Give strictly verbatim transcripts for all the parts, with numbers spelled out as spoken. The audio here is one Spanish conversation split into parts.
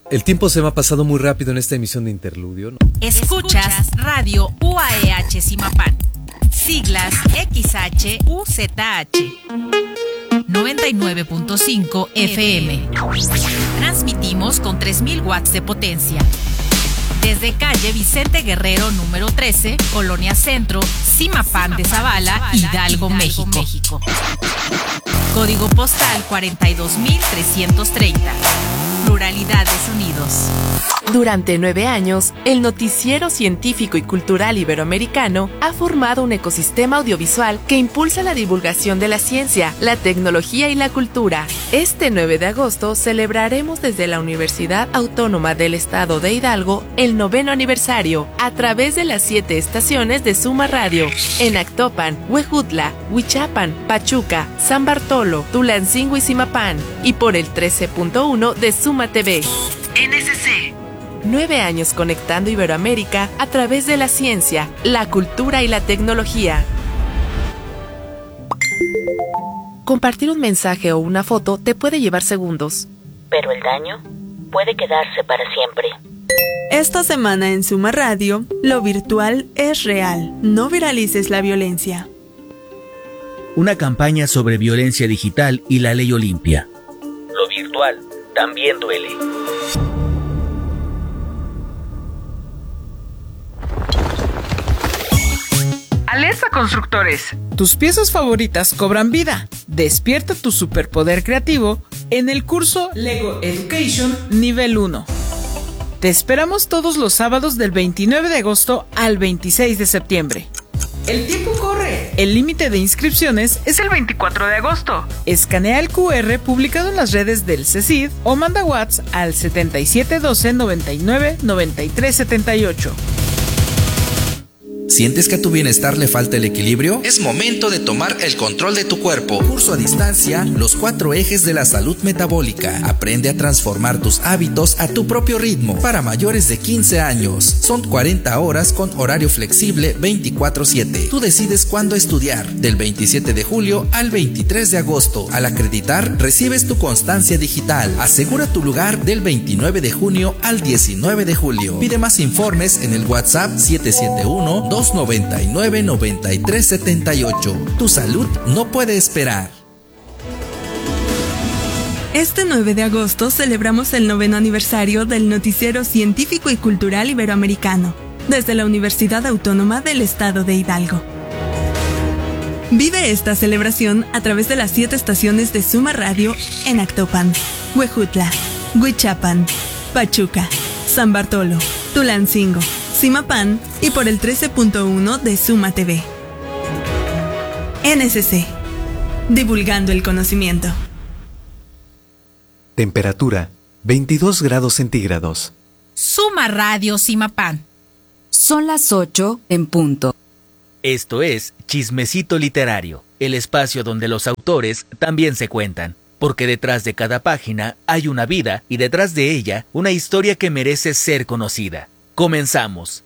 El tiempo se me ha pasado muy rápido en esta emisión de Interludio, ¿no? Escuchas Radio U A E H Zimapán. Siglas X H U Z H. noventa y nueve punto cinco F M. Transmitimos con tres mil watts de potencia. Desde calle Vicente Guerrero número trece, Colonia Centro, Zimapán de Zavala, Hidalgo, México. Código postal cuarenta y dos mil trescientos treinta. Pluralidad de sonidos. Durante nueve años, el Noticiero Científico y Cultural Iberoamericano ha formado un ecosistema audiovisual que impulsa la divulgación de la ciencia, la tecnología y la cultura. Este nueve de agosto celebraremos desde la Universidad Autónoma del Estado de Hidalgo el noveno aniversario a través de las siete estaciones de Suma Radio en Actopan, Huejutla, Huichapan, Pachuca, San Bartolo, Tulancingo y Zimapán, y por el trece punto uno de Suma T V. N S C. Nueve años conectando Iberoamérica a través de la ciencia, la cultura y la tecnología. Compartir un mensaje o una foto te puede llevar segundos, pero el daño puede quedarse para siempre. Esta semana en Suma Radio, lo virtual es real. No viralices la violencia. Una campaña sobre violencia digital y la ley Olimpia. Lo virtual también duele. Alerta constructores, tus piezas favoritas cobran vida. Despierta tu superpoder creativo en el curso Lego Education Nivel uno. Te esperamos todos los sábados del veintinueve de agosto al veintiséis de septiembre. El tiempo corre. El límite de inscripciones es el veinticuatro de agosto. Escanea el Q R publicado en las redes del C E C I D o manda WhatsApp al setenta y siete doce noventa y nueve noventa y tres setenta y ocho. ¿Sientes que a tu bienestar le falta el equilibrio? Es momento de tomar el control de tu cuerpo. Curso a distancia, los cuatro ejes de la salud metabólica. Aprende a transformar tus hábitos a tu propio ritmo. Para mayores de quince años. Son cuarenta horas con horario flexible veinticuatro siete. Tú decides cuándo estudiar. Del veintisiete de julio al veintitrés de agosto. Al acreditar, recibes tu constancia digital. Asegura tu lugar del veintinueve de junio al diecinueve de julio. Pide más informes en el WhatsApp siete siete uno, dos noventa y nueve, noventa y tres setenta y ocho. Tu salud no puede esperar. Este nueve de agosto celebramos el noveno aniversario del Noticiero Científico y Cultural Iberoamericano, desde la Universidad Autónoma del Estado de Hidalgo. Vive esta celebración a través de las siete estaciones de Suma Radio en Actopan, Huejutla, Huichapan, Pachuca, San Bartolo, Tulancingo, Zimapán y por el trece punto uno de Suma T V. N S C. Divulgando el conocimiento. Temperatura veintidós grados centígrados. Suma Radio Zimapán. Son las ocho en punto. Esto es Chismecito Literario, el espacio donde los autores también se cuentan, porque detrás de cada página hay una vida y detrás de ella una historia que merece ser conocida. Comenzamos.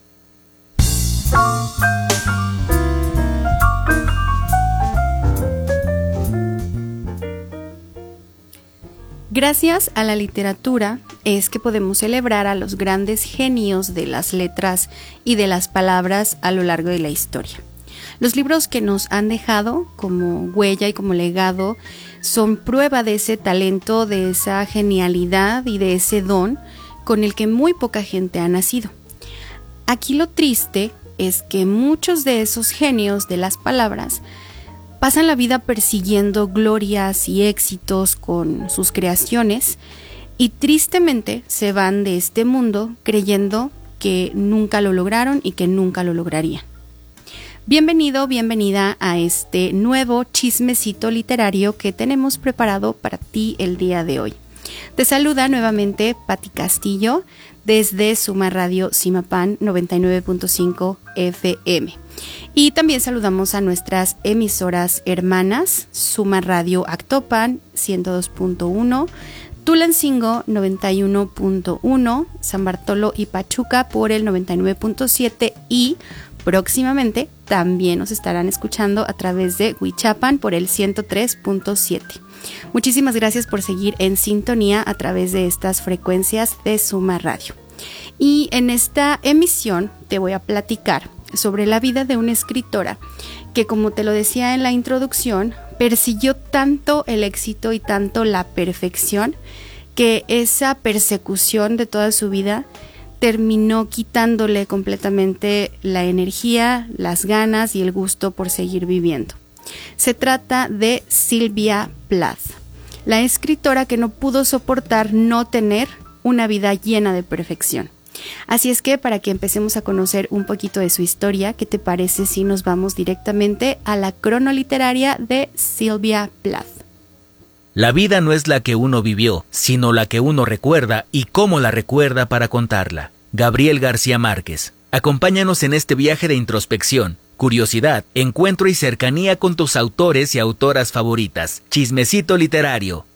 Gracias a la literatura es que podemos celebrar a los grandes genios de las letras y de las palabras a lo largo de la historia. Los libros que nos han dejado como huella y como legado son prueba de ese talento, de esa genialidad y de ese don con el que muy poca gente ha nacido. Aquí lo triste es que muchos de esos genios de las palabras pasan la vida persiguiendo glorias y éxitos con sus creaciones y tristemente se van de este mundo creyendo que nunca lo lograron y que nunca lo lograrían. Bienvenido, bienvenida a este nuevo chismecito literario que tenemos preparado para ti el día de hoy. Te saluda nuevamente Pati Castillo desde Suma Radio Zimapán noventa y nueve punto cinco F M. Y también saludamos a nuestras emisoras hermanas, Suma Radio Actopan ciento dos punto uno, Tulancingo noventa y uno punto uno, San Bartolo y Pachuca por el noventa y nueve punto siete y próximamente también nos estarán escuchando a través de Huichapan por el ciento tres punto siete. Muchísimas gracias por seguir en sintonía a través de estas frecuencias de Suma Radio. Y en esta emisión te voy a platicar sobre la vida de una escritora que, como te lo decía en la introducción, persiguió tanto el éxito y tanto la perfección que esa persecución de toda su vida terminó quitándole completamente la energía, las ganas y el gusto por seguir viviendo. Se trata de Sylvia Plath, la escritora que no pudo soportar no tener una vida llena de perfección. Así es que, para que empecemos a conocer un poquito de su historia, ¿qué te parece si nos vamos directamente a la cronoliteraria de Sylvia Plath? La vida no es la que uno vivió, sino la que uno recuerda y cómo la recuerda para contarla. Gabriel García Márquez. Acompáñanos en este viaje de introspección, curiosidad, encuentro y cercanía con tus autores y autoras favoritas. Chismecito literario.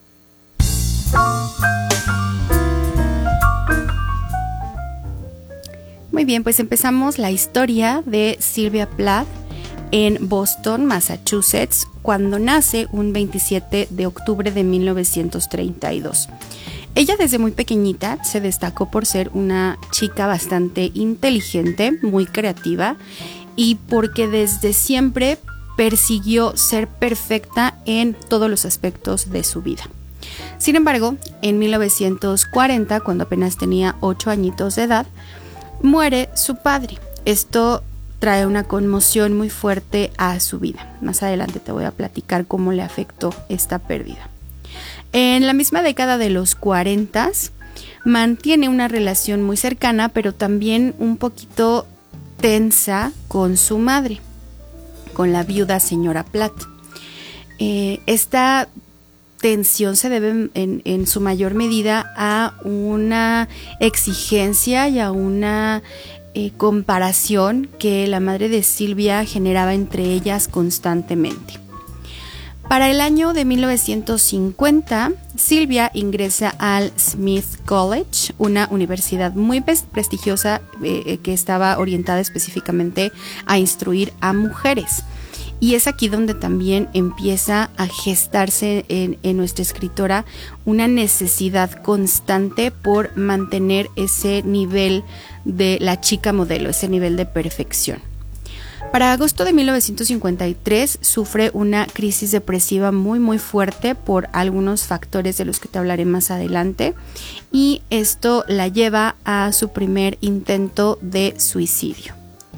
Muy bien, pues empezamos la historia de Sylvia Plath en Boston, Massachusetts, cuando nace un veintisiete de octubre de mil novecientos treinta y dos. Ella desde muy pequeñita se destacó por ser una chica bastante inteligente, muy creativa, y porque desde siempre persiguió ser perfecta en todos los aspectos de su vida. Sin embargo, en mil novecientos cuarenta, cuando apenas tenía ocho añitos de edad, muere su padre. Esto trae una conmoción muy fuerte a su vida. Más adelante te voy a platicar cómo le afectó esta pérdida. En la misma década de los cuarenta, mantiene una relación muy cercana, pero también un poquito tensa con su madre, con la viuda señora Plath. Eh, esta tensión se debe en, en su mayor medida a una exigencia y a una eh, comparación que la madre de Sylvia generaba entre ellas constantemente. Para el año de mil novecientos cincuenta, Sylvia ingresa al Smith College, una universidad muy prestigiosa eh, que estaba orientada específicamente a instruir a mujeres. Y es aquí donde también empieza a gestarse en, en nuestra escritora una necesidad constante por mantener ese nivel de la chica modelo, ese nivel de perfección. Para agosto de mil novecientos cincuenta y tres sufre una crisis depresiva muy muy fuerte por algunos factores de los que te hablaré más adelante, y esto la lleva a su primer intento de suicidio.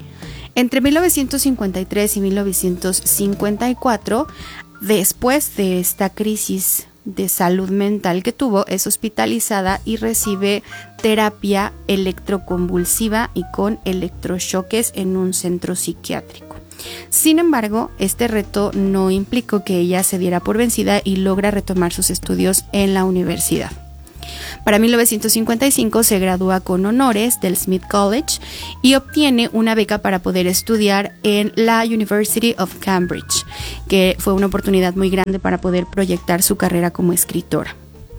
Entre mil novecientos cincuenta y tres y mil novecientos cincuenta y cuatro, después de esta crisis de salud mental que tuvo, es hospitalizada y recibe terapia electroconvulsiva y con electrochoques en un centro psiquiátrico. Sin embargo, este reto no implicó que ella se diera por vencida y logra retomar sus estudios en la universidad. Para mil novecientos cincuenta y cinco se gradúa con honores del Smith College y obtiene una beca para poder estudiar en la University of Cambridge, que fue una oportunidad muy grande para poder proyectar su carrera como escritora.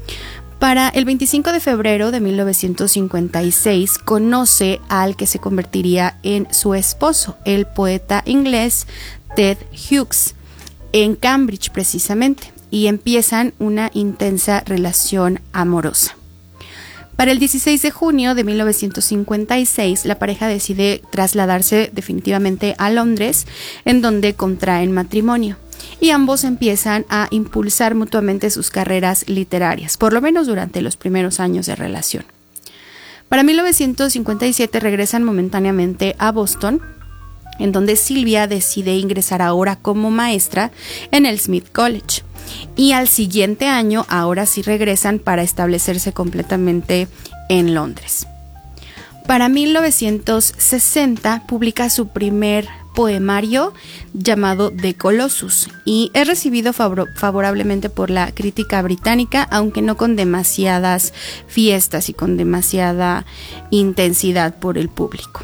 Para el veinticinco de febrero de mil novecientos cincuenta y seis conoce al que se convertiría en su esposo, el poeta inglés Ted Hughes, en Cambridge precisamente, y empiezan una intensa relación amorosa. Para el dieciséis de junio de mil novecientos cincuenta y seis, la pareja decide trasladarse definitivamente a Londres, en donde contraen matrimonio, y ambos empiezan a impulsar mutuamente sus carreras literarias, por lo menos durante los primeros años de relación. Para mil novecientos cincuenta y siete regresan momentáneamente a Boston, en donde Sylvia decide ingresar ahora como maestra en el Smith College. Y al siguiente año, ahora sí regresan para establecerse completamente en Londres. Para mil novecientos sesenta publica su primer poemario llamado The Colossus y es recibido favor- favorablemente por la crítica británica, aunque no con demasiadas fiestas y con demasiada intensidad por el público.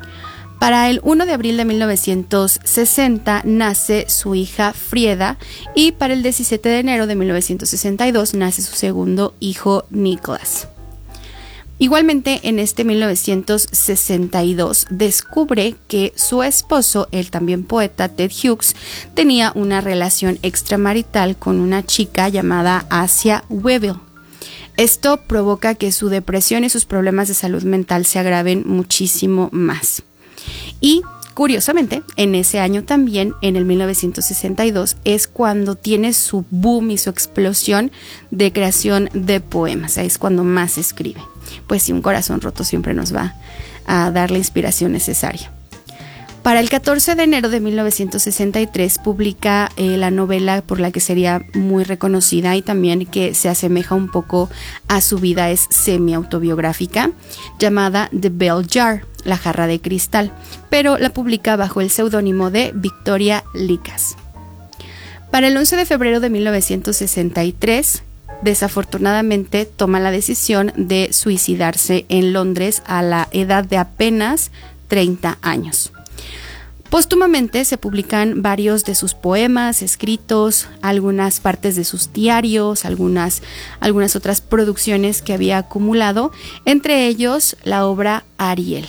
Para el primero de abril de mil novecientos sesenta nace su hija Frieda y para el diecisiete de enero de mil novecientos sesenta y dos nace su segundo hijo Nicholas. Igualmente, en este mil novecientos sesenta y dos descubre que su esposo, el también poeta Ted Hughes, tenía una relación extramarital con una chica llamada Asia Weibel. Esto provoca que su depresión y sus problemas de salud mental se agraven muchísimo más. Y curiosamente, en ese año también, en el mil novecientos sesenta y dos, es cuando tiene su boom y su explosión de creación de poemas. Ahí es cuando más escribe. Pues sí, un corazón roto siempre nos va a dar la inspiración necesaria. Para el catorce de enero de mil novecientos sesenta y tres publica eh, la novela por la que sería muy reconocida y también que se asemeja un poco a su vida, es semi-autobiográfica, llamada The Bell Jar, la jarra de cristal, pero la publica bajo el seudónimo de Victoria Licas. Para el once de febrero de mil novecientos sesenta y tres, desafortunadamente toma la decisión de suicidarse en Londres a la edad de apenas treinta años. Póstumamente se publican varios de sus poemas, escritos, algunas partes de sus diarios, algunas, algunas otras producciones que había acumulado, entre ellos la obra Ariel.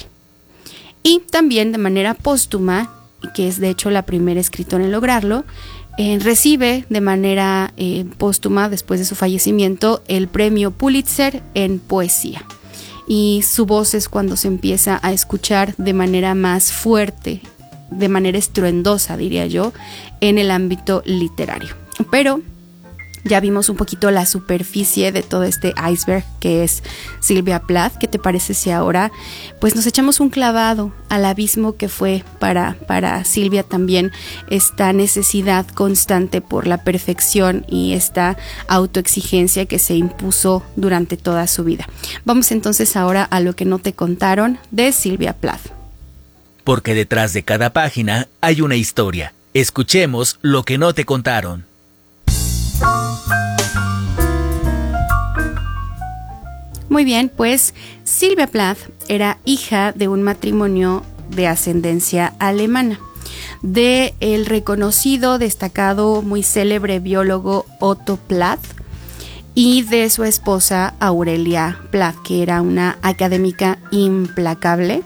Y también de manera póstuma, que es de hecho la primera escritora en lograrlo, eh, recibe de manera eh, póstuma, después de su fallecimiento, el premio Pulitzer en poesía. Y su voz es cuando se empieza a escuchar de manera más fuerte, de manera estruendosa, diría yo, en el ámbito literario. Pero ya vimos un poquito la superficie de todo este iceberg que es Sylvia Plath. ¿Qué te parece si ahora pues nos echamos un clavado al abismo que fue para, para Sylvia también esta necesidad constante por la perfección y esta autoexigencia que se impuso durante toda su vida? Vamos entonces ahora a lo que no te contaron de Sylvia Plath. Porque detrás de cada página hay una historia. Escuchemos lo que no te contaron. Muy bien, pues Sylvia Plath era hija de un matrimonio de ascendencia alemana, de el reconocido, destacado, muy célebre biólogo Otto Plath y de su esposa Aurelia Plath, que era una académica implacable.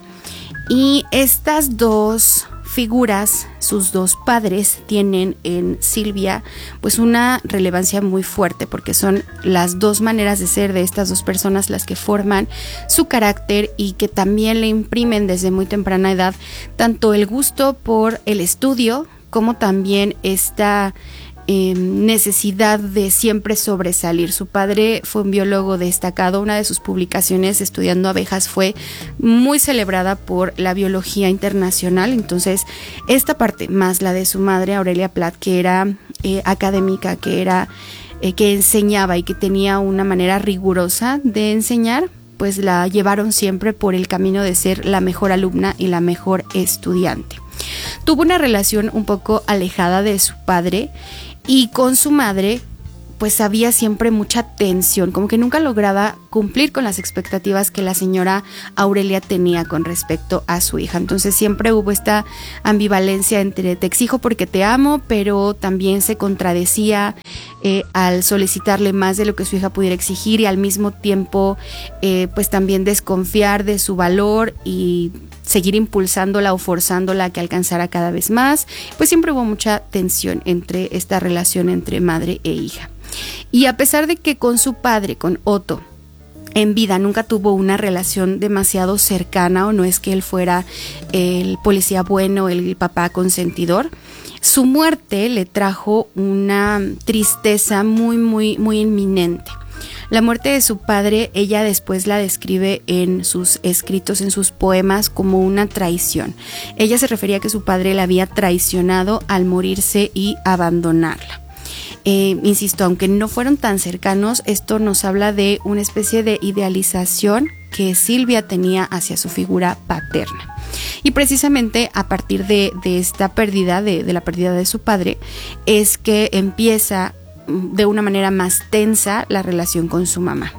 Y estas dos figuras, sus dos padres, tienen en Sylvia pues una relevancia muy fuerte, porque son las dos maneras de ser de estas dos personas las que forman su carácter y que también le imprimen desde muy temprana edad tanto el gusto por el estudio como también esta Eh, necesidad de siempre sobresalir. Su padre fue un biólogo destacado. Una de sus publicaciones, Estudiando abejas, fue muy celebrada por la biología internacional. Entonces, esta parte, más la de su madre, Aurelia Plath, que era eh, académica, que era eh, que enseñaba y que tenía una manera rigurosa de enseñar, pues la llevaron siempre por el camino de ser la mejor alumna y la mejor estudiante. Tuvo una relación un poco alejada de su padre, y con su madre pues había siempre mucha tensión, como que nunca lograba cumplir con las expectativas que la señora Aurelia tenía con respecto a su hija. Entonces siempre hubo esta ambivalencia entre te exijo porque te amo, pero también se contradecía eh, al solicitarle más de lo que su hija pudiera exigir, y al mismo tiempo eh, pues también desconfiar de su valor y seguir impulsándola o forzándola a que alcanzara cada vez más. Pues siempre hubo mucha tensión entre esta relación entre madre e hija. Y a pesar de que con su padre, con Otto, en vida nunca tuvo una relación demasiado cercana, o no es que él fuera el policía bueno, el papá consentidor, su muerte le trajo una tristeza muy, muy, muy inminente. La muerte de su padre, ella después la describe en sus escritos, en sus poemas, como una traición. Ella se refería a que su padre la había traicionado al morirse y abandonarla. Eh, insisto, aunque no fueron tan cercanos, esto nos habla de una especie de idealización que Sylvia tenía hacia su figura paterna. Y precisamente a partir de, de esta pérdida, de, de la pérdida de su padre, es que empieza de una manera más tensa la relación con su mamá.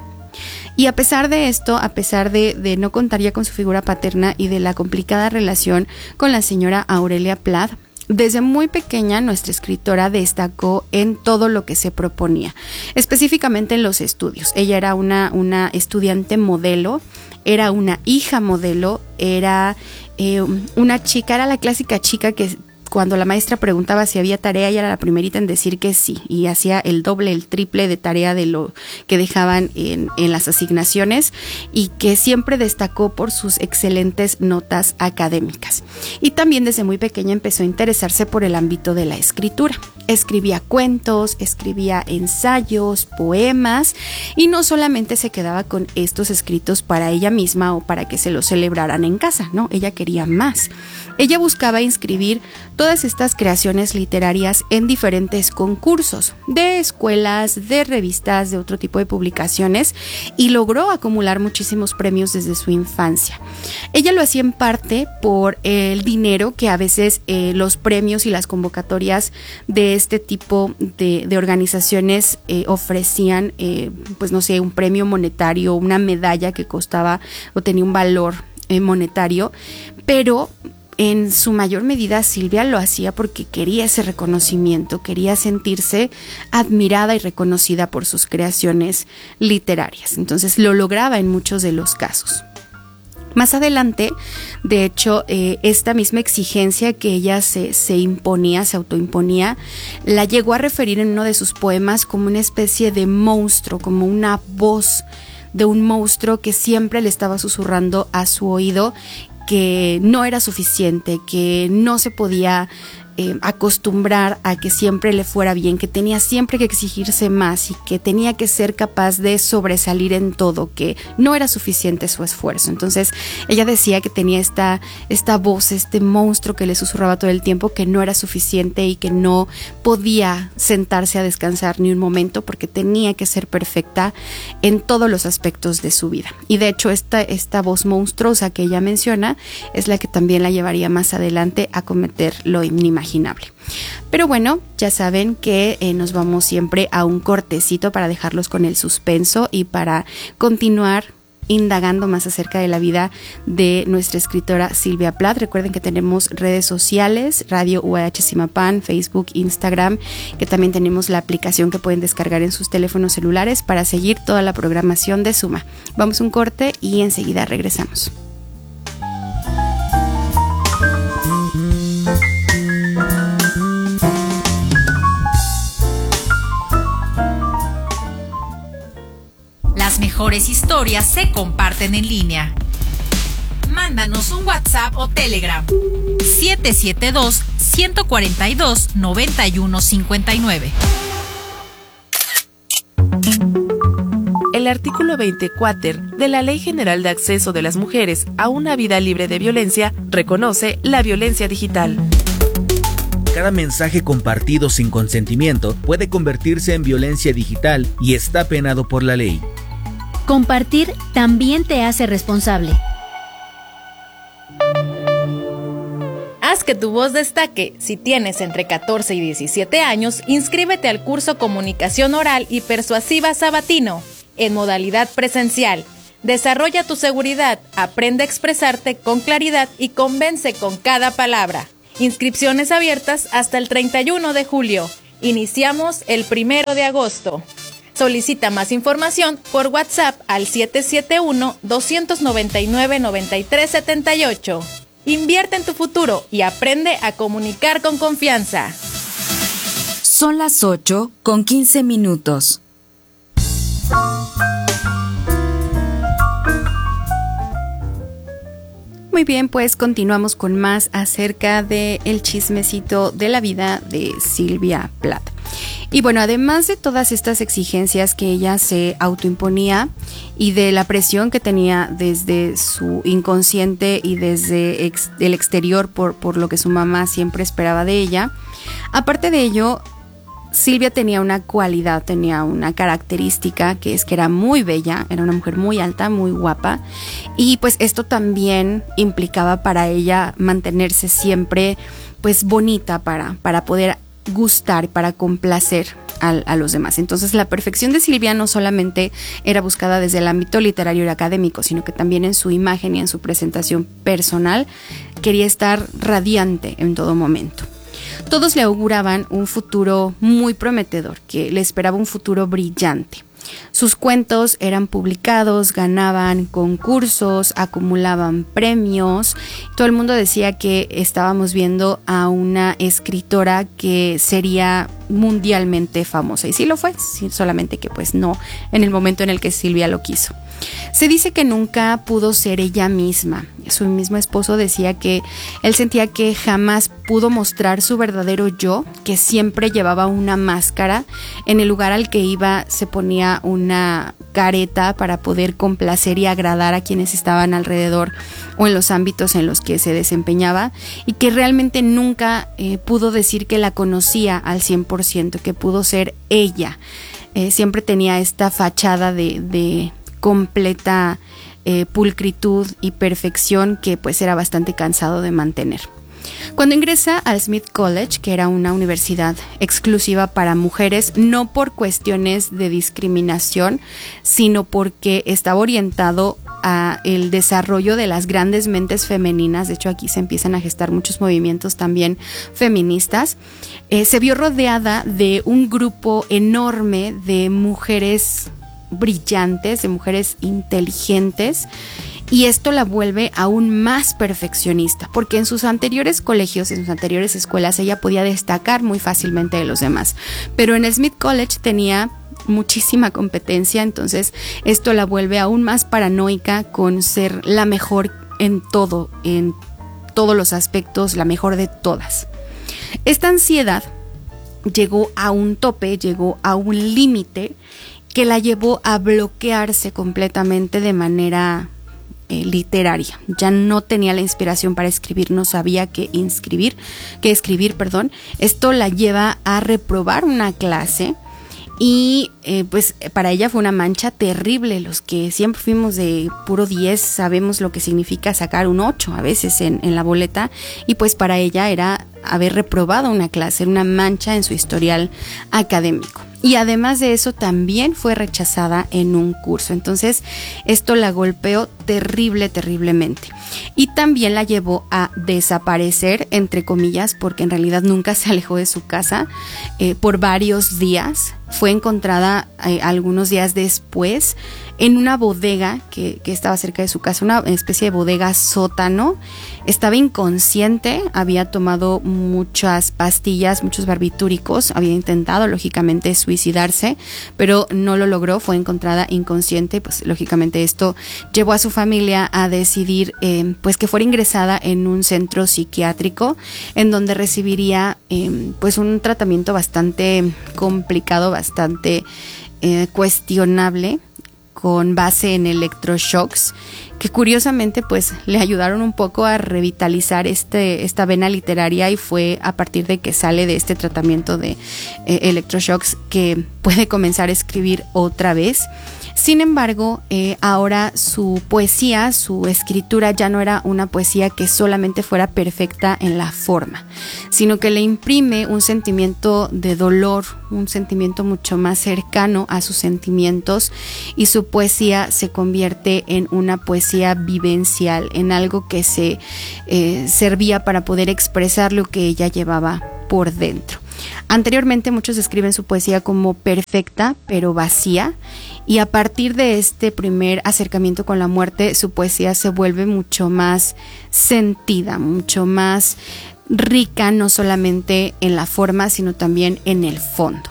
Y a pesar de esto, a pesar de, de no contar ya con su figura paterna y de la complicada relación con la señora Aurelia Plath, Desde muy pequeña, nuestra escritora destacó en todo lo que se proponía, específicamente en los estudios. Ella era una, una estudiante modelo, era una hija modelo, era eh, una chica, era la clásica chica que cuando la maestra preguntaba si había tarea, ella era la primerita en decir que sí, y hacía el doble, el triple de tarea de lo que dejaban en, en las asignaciones, y que siempre destacó por sus excelentes notas académicas. Y también desde muy pequeña empezó a interesarse por el ámbito de la escritura. Escribía cuentos, escribía ensayos, poemas, y no solamente se quedaba con estos escritos para ella misma o para que se los celebraran en casa, no, ella quería más. Ella buscaba inscribir todas estas creaciones literarias en diferentes concursos de escuelas, de revistas, de otro tipo de publicaciones, y logró acumular muchísimos premios desde su infancia. Ella lo hacía en parte por el dinero que a veces eh, los premios y las convocatorias de este tipo de, de organizaciones eh, ofrecían, eh, pues no sé, un premio monetario, una medalla que costaba o tenía un valor eh, monetario, pero en su mayor medida Silvia lo hacía porque quería ese reconocimiento, quería sentirse admirada y reconocida por sus creaciones literarias. Entonces lo lograba en muchos de los casos. Más adelante, de hecho, eh, esta misma exigencia que ella se, se imponía, se autoimponía, la llegó a referir en uno de sus poemas como una especie de monstruo, como una voz de un monstruo que siempre le estaba susurrando a su oído que no era suficiente, que no se podía eh, acostumbrar a que siempre le fuera bien, que tenía siempre que exigirse más y que tenía que ser capaz de sobresalir en todo, que no era suficiente su esfuerzo. Entonces ella decía que tenía esta, esta voz, este monstruo que le susurraba todo el tiempo, que no era suficiente y que no podía sentarse a descansar ni un momento porque tenía que ser perfecta en todos los aspectos de su vida. Y de hecho esta, esta voz monstruosa que ella menciona es la que también la llevaría más adelante a cometer lo inimaginable. Pero bueno, ya saben que eh, nos vamos siempre a un cortecito para dejarlos con el suspenso y para continuar indagando más acerca de la vida de nuestra escritora Silvia Plath. Recuerden que tenemos redes sociales, Radio U A H Zimapán, Facebook, Instagram, que también tenemos la aplicación que pueden descargar en sus teléfonos celulares para seguir toda la programación de Suma. Vamos a un corte y enseguida regresamos. Las mejores historias se comparten en línea. Mándanos un WhatsApp o Telegram. siete siete dos, uno cuatro dos, nueve uno cinco nueve. El artículo veinte cuater de la Ley General de Acceso de las Mujeres a una Vida Libre de Violencia reconoce la violencia digital. Cada mensaje compartido sin consentimiento puede convertirse en violencia digital y está penado por la ley. Compartir también te hace responsable. Haz que tu voz destaque. Si tienes entre catorce y diecisiete años, inscríbete al curso Comunicación Oral y Persuasiva Sabatino, en modalidad presencial. Desarrolla tu seguridad, aprende a expresarte con claridad y convence con cada palabra. Inscripciones abiertas hasta el treinta y uno de julio. Iniciamos el primero de agosto. Solicita más información por WhatsApp al siete siete uno, dos nueve nueve, nueve tres siete ocho. Invierte en tu futuro y aprende a comunicar con confianza. Son las ocho con quince minutos. Muy bien, pues continuamos con más acerca del chismecito de la vida de Silvia Plath. Y bueno, además de todas estas exigencias que ella se autoimponía y de la presión que tenía desde su inconsciente y desde ex, el exterior por, por lo que su mamá siempre esperaba de ella, aparte de ello, Silvia tenía una cualidad, tenía una característica que es que era muy bella, era una mujer muy alta, muy guapa, y pues esto también implicaba para ella mantenerse siempre pues bonita para, para poder gustar, para complacer a, a los demás. Entonces la perfección de Silvia no solamente era buscada desde el ámbito literario y académico, sino que también en su imagen y en su presentación personal quería estar radiante en todo momento. Todos le auguraban un futuro muy prometedor, que le esperaba un futuro brillante. Sus cuentos eran publicados, ganaban concursos, acumulaban premios. Todo el mundo decía que estábamos viendo a una escritora que sería mundialmente famosa. Y sí lo fue, sí, solamente que pues no en el momento en el que Silvia lo quiso. Se dice que nunca pudo ser ella misma. Su mismo esposo decía que él sentía que jamás pudo mostrar su verdadero yo, que siempre llevaba una máscara. En el lugar al que iba se ponía una careta para poder complacer y agradar a quienes estaban alrededor o en los ámbitos en los que se desempeñaba, y que realmente nunca eh, pudo decir que la conocía al cien por ciento, que pudo ser ella. Eh, siempre tenía esta fachada de... de completa eh, pulcritud y perfección que pues era bastante cansado de mantener. Cuando ingresa al Smith College, que era una universidad exclusiva para mujeres, no por cuestiones de discriminación, sino porque estaba orientado a el desarrollo de las grandes mentes femeninas. De hecho, aquí se empiezan a gestar muchos movimientos también feministas. Eh, se vio rodeada de un grupo enorme de mujeres brillantes, de mujeres inteligentes, y esto la vuelve aún más perfeccionista, porque en sus anteriores colegios, en sus anteriores escuelas, ella podía destacar muy fácilmente de los demás, pero en el Smith College tenía muchísima competencia, entonces esto la vuelve aún más paranoica con ser la mejor en todo, en todos los aspectos, la mejor de todas. Esta ansiedad llegó a un tope, llegó a un límite que la llevó a bloquearse completamente de manera eh, literaria. Ya no tenía la inspiración para escribir, no sabía qué inscribir, qué escribir, perdón. Esto la lleva a reprobar una clase y eh, pues para ella fue una mancha terrible. Los que siempre fuimos de puro diez sabemos lo que significa sacar un ocho a veces en, en la boleta, y pues para ella era haber reprobado una clase, una mancha en su historial académico. Y además de eso también fue rechazada en un curso. Entonces esto la golpeó terrible, terriblemente. Y también la llevó a desaparecer, entre comillas, porque en realidad nunca se alejó de su casa eh, por varios días. Fue encontrada eh, algunos días después en una bodega que, que estaba cerca de su casa, una especie de bodega sótano. Estaba inconsciente, había tomado muchas pastillas, muchos barbitúricos, había intentado lógicamente suicidarse, pero no lo logró, fue encontrada inconsciente. Pues lógicamente esto llevó a su familia a decidir eh, pues que fuera ingresada en un centro psiquiátrico en donde recibiría eh, pues un tratamiento bastante complicado, bastante eh, cuestionable, con base en electroshocks, que curiosamente pues le ayudaron un poco a revitalizar este, esta vena literaria, y fue a partir de que sale de este tratamiento de eh, electroshocks que puede comenzar a escribir otra vez. Sin embargo, eh, ahora su poesía, su escritura ya no era una poesía que solamente fuera perfecta en la forma, sino que le imprime un sentimiento de dolor, un sentimiento mucho más cercano a sus sentimientos, y su poesía se convierte en una poesía vivencial, en algo que se eh, servía para poder expresar lo que ella llevaba por dentro. Anteriormente muchos escriben su poesía como perfecta pero vacía, y a partir de este primer acercamiento con la muerte, su poesía se vuelve mucho más sentida, mucho más rica, no solamente en la forma, sino también en el fondo.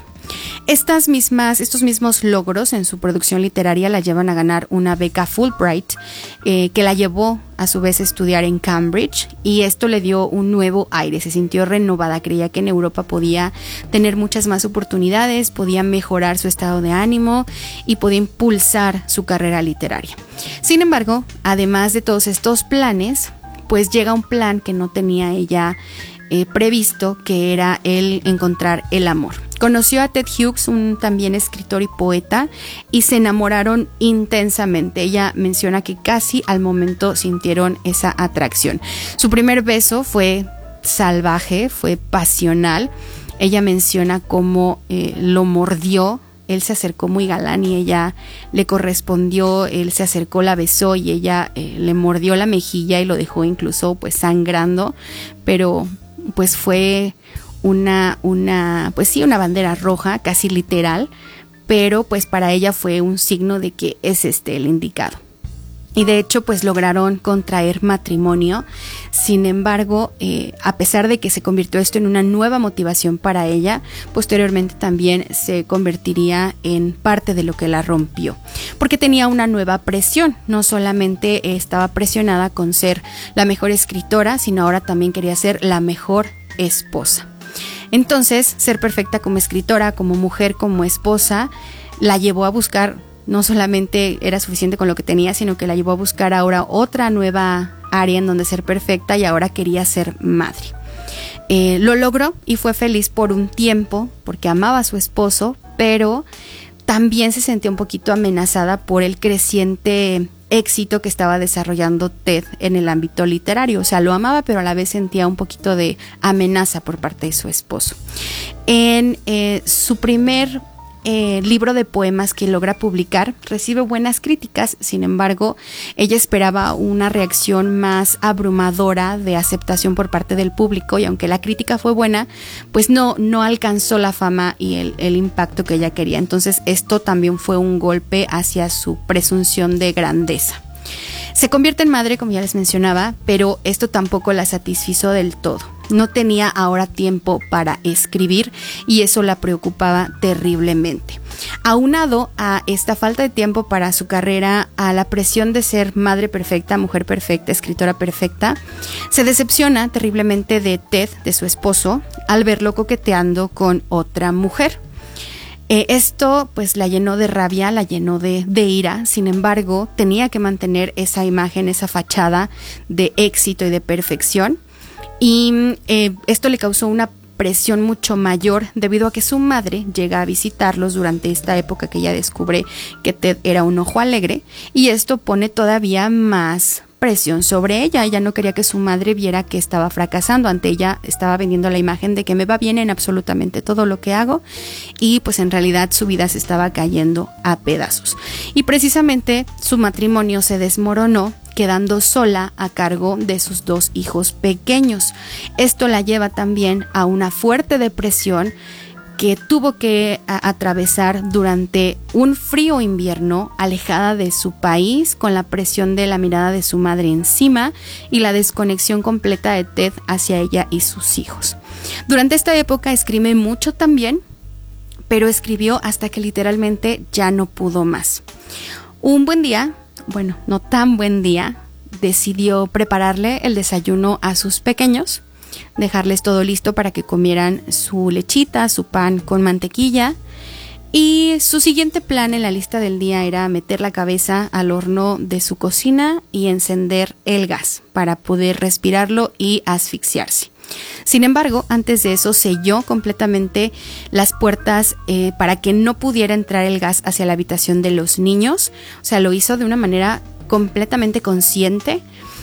Estas mismas, estos mismos logros en su producción literaria la llevan a ganar una beca Fulbright, eh, que la llevó a su vez a estudiar en Cambridge, y esto le dio un nuevo aire. Se sintió renovada, creía que en Europa podía tener muchas más oportunidades, podía mejorar su estado de ánimo y podía impulsar su carrera literaria. Sin embargo, además de todos estos planes, pues llega un plan que no tenía ella eh, previsto, que era el encontrar el amor. Conoció a Ted Hughes, un también escritor y poeta, y se enamoraron intensamente. Ella menciona que casi al momento sintieron esa atracción. Su primer beso fue salvaje, fue pasional. Ella menciona cómo eh, lo mordió. Él se acercó muy galán y ella le correspondió. Él se acercó, la besó y ella eh, le mordió la mejilla y lo dejó incluso pues sangrando, pero pues fue una, una, pues sí, una bandera roja, casi literal, pero pues para ella fue un signo de que es este el indicado. Y de hecho pues lograron contraer matrimonio. Sin embargo, eh, a pesar de que se convirtió esto en una nueva motivación para ella, posteriormente también se convertiría en parte de lo que la rompió, porque tenía una nueva presión. No solamente estaba presionada con ser la mejor escritora, sino ahora también quería ser la mejor esposa. Entonces, ser perfecta como escritora, como mujer, como esposa, la llevó a buscar. No solamente era suficiente con lo que tenía, sino que la llevó a buscar ahora otra nueva área en donde ser perfecta, y ahora quería ser madre. Eh, lo logró y fue feliz por un tiempo porque amaba a su esposo, pero también se sentía un poquito amenazada por el creciente éxito que estaba desarrollando Ted en el ámbito literario. O sea, lo amaba, pero a la vez sentía un poquito de amenaza por parte de su esposo. En eh, su primer Eh, libro de poemas que logra publicar, recibe buenas críticas. Sin embargo, ella esperaba una reacción más abrumadora de aceptación por parte del público, y aunque la crítica fue buena, pues no, no alcanzó la fama y el, el impacto que ella quería. Entonces esto también fue un golpe hacia su presunción de grandeza. Se convierte en madre, como ya les mencionaba, pero esto tampoco la satisfizo del todo. No tenía ahora tiempo para escribir y eso la preocupaba terriblemente. Aunado a esta falta de tiempo para su carrera, a la presión de ser madre perfecta, mujer perfecta, escritora perfecta, se decepciona terriblemente de Ted, de su esposo, al verlo coqueteando con otra mujer. Eh, esto pues la llenó de rabia, la llenó de, de ira. Sin embargo, tenía que mantener esa imagen, esa fachada de éxito y de perfección, y eh, esto le causó una presión mucho mayor debido a que su madre llega a visitarlos durante esta época que ella descubre que Ted era un ojo alegre, y esto pone todavía más presión sobre ella. Ella no quería que su madre viera que estaba fracasando. Ante ella estaba vendiendo la imagen de que me va bien en absolutamente todo lo que hago, y pues en realidad su vida se estaba cayendo a pedazos. Y precisamente su matrimonio se desmoronó, quedando sola a cargo de sus dos hijos pequeños. Esto la lleva también a una fuerte depresión que tuvo que a, atravesar durante un frío invierno, alejada de su país, con la presión de la mirada de su madre encima y la desconexión completa de Ted hacia ella y sus hijos. Durante esta época escribe mucho también, pero escribió hasta que literalmente ya no pudo más. Un buen día, bueno, no tan buen día, decidió prepararle el desayuno a sus pequeños, dejarles todo listo para que comieran su lechita, su pan con mantequilla, y su siguiente plan en la lista del día era meter la cabeza al horno de su cocina y encender el gas para poder respirarlo y asfixiarse. Sin embargo, antes de eso selló completamente las puertas eh, para que no pudiera entrar el gas hacia la habitación de los niños. O sea, lo hizo de una manera completamente consciente,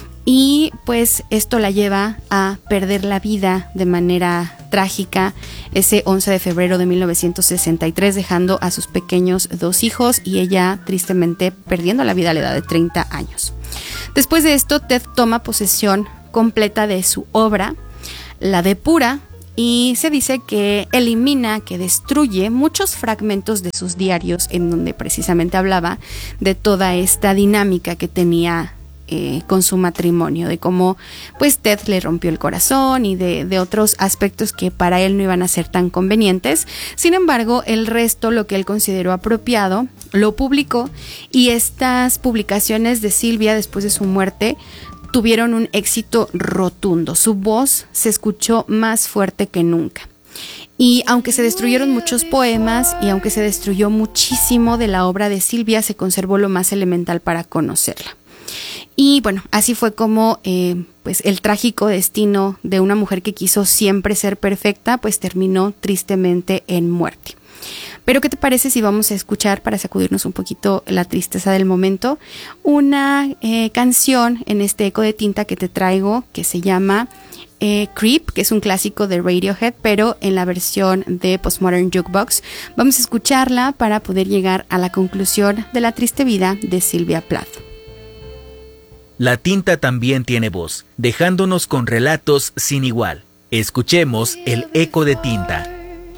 y pues esto la lleva a perder la vida de manera trágica ese once de febrero de mil novecientos sesenta y tres, dejando a sus pequeños dos hijos y ella tristemente perdiendo la vida a la edad de treinta años. Después de esto, Ted toma posesión completa de su obra, la depura, y se dice que elimina, que destruye muchos fragmentos de sus diarios en donde precisamente hablaba de toda esta dinámica que tenía Eh, con su matrimonio, de cómo pues Ted le rompió el corazón y de, de otros aspectos que para él no iban a ser tan convenientes. Sin embargo, el resto, lo que él consideró apropiado, lo publicó, y estas publicaciones de Sylvia después de su muerte tuvieron un éxito rotundo. Su voz se escuchó más fuerte que nunca. Y aunque se destruyeron muchos poemas y aunque se destruyó muchísimo de la obra de Sylvia, se conservó lo más elemental para conocerla. Y bueno, así fue como eh, pues el trágico destino de una mujer que quiso siempre ser perfecta, pues terminó tristemente en muerte. Pero ¿qué te parece si vamos a escuchar, para sacudirnos un poquito la tristeza del momento, una eh, canción en este eco de tinta que te traigo, que se llama eh, Creep, que es un clásico de Radiohead, pero en la versión de Postmodern Jukebox? Vamos a escucharla para poder llegar a la conclusión de la triste vida de Sylvia Plath. La tinta también tiene voz, dejándonos con relatos sin igual. Escuchemos El eco de tinta,